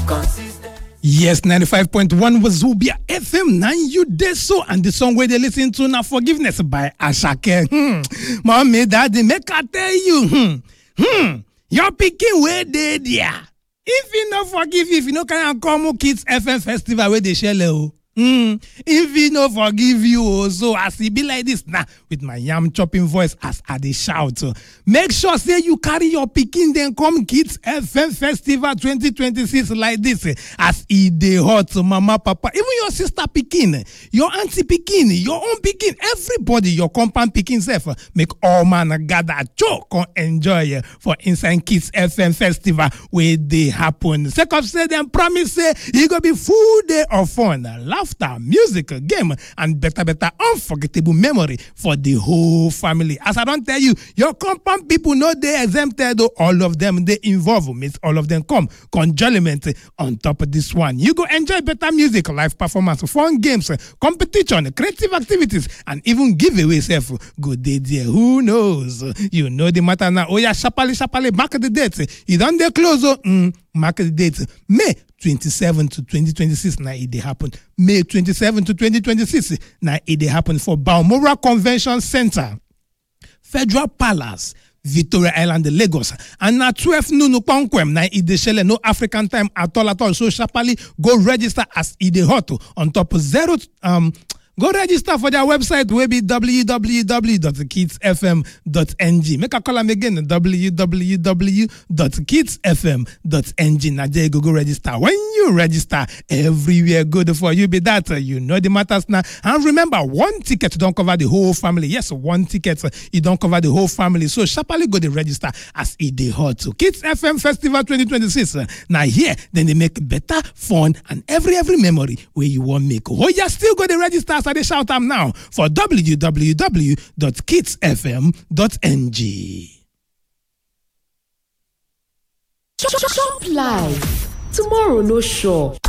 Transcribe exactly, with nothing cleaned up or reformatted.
Yes, ninety-five point one Wazobia F M, nine you dey so, and the song where they listen to now Forgiveness by Asake. Hmm. Mommy, daddy, make I tell you, hmm, hmm, your pikin where they there. If you no forgive, if you no can come Kids F M Festival where they share oh. Mm, if he no forgive you, oh, so as he be like this now, with my yam chopping voice as I dey shout, uh, make sure say you carry your pikin then come Kids F M Festival twenty twenty-six like this, uh, as he dey hot, uh, mama, papa, even your sister pikin, your auntie pikin, your own pikin, everybody, your compound pikin self, uh, make all man gather, choke, come enjoy uh, for inside Kids F M Festival where they happen. Second say them promise say you go be full day of fun, uh, laugh. Laughter, music, game, and better, better, unforgettable memory for the whole family. As I don't tell you, your compound people know they exempted, though all of them they involve, means all of them come conjolement on top of this one. You go enjoy better music, live performance, fun games, competition, creative activities, and even giveaways. Good day, dear. Who knows? You know the matter now. Oh yeah, sharply, sharply, mark the date. You don't they close. Mm, mark the date. May twenty-seventh to twenty twenty-six now it dey happen. May twenty-seventh to twenty twenty-six now it dey happen for Balmoral Convention Center, Federal Palace, Victoria Island, Lagos. And now twelve noon Kwankwem now it dey shele no African time at all at all. So sharply go register as it dey hot on top of zero um go register for their website will be w w w dot kids f m dot n g. Make a call them again w w w dot kids f m dot n g. Now there you go, go register. When you register, everywhere good for you. Be that uh, you know the matters now. And remember, one ticket don't cover the whole family. Yes, one ticket uh, it don't cover the whole family. So sharply go to register as it dey hot. So Kids F M Festival twenty twenty-six. Uh, now here then they make better fun and every every memory where you want make. Oh yeah, still go to register. So they shout them now for w w w dot kids f m dot n g. Shop live. Tomorrow no sure.